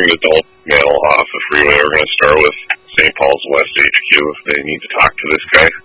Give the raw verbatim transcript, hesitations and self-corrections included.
bring the adult male off the freeway. We're going to start with Saint Paul's West H Q if they need to talk to this guy.